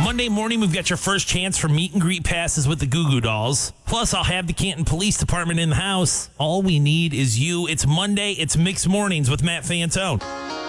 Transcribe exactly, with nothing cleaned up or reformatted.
Monday morning, we've got your first chance for meet and greet passes with the Goo Goo Dolls. Plus, I'll have the Canton Police Department in the house. All we need is you. It's Monday. It's Mixed Mornings with Matt Fantone.